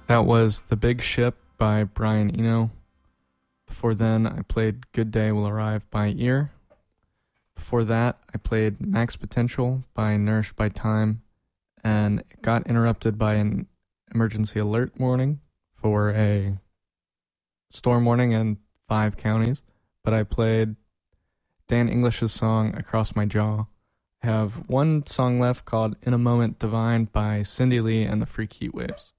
That was The Big Ship by Brian Eno. Before then, I played Good Day Will Arrive by Ear. Before that, I played Max Potential by Nourished by Time, and it got interrupted by an emergency alert warning for a storm warning in 5 counties. But I played Dan English's song Across My Jaw. I have one song left called In a Moment Divine by Cindy Lee and the Freak Heat Waves.